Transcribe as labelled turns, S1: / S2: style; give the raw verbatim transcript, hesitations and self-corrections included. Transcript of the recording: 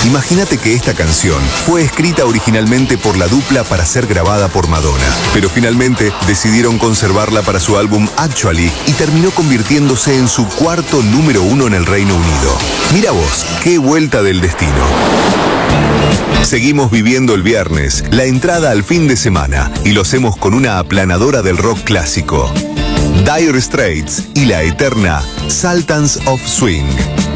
S1: Imagínate que esta canción fue escrita originalmente por la dupla para ser grabada por Madonna, pero finalmente decidieron conservarla para su álbum Actually y terminó convirtiéndose en su cuarto número uno en el Reino Unido. Mira vos, qué vuelta del destino. Seguimos viviendo el viernes, la entrada al fin de semana, y lo hacemos con una aplanadora del rock clásico. Dire Straits y la eterna Sultans of Swing.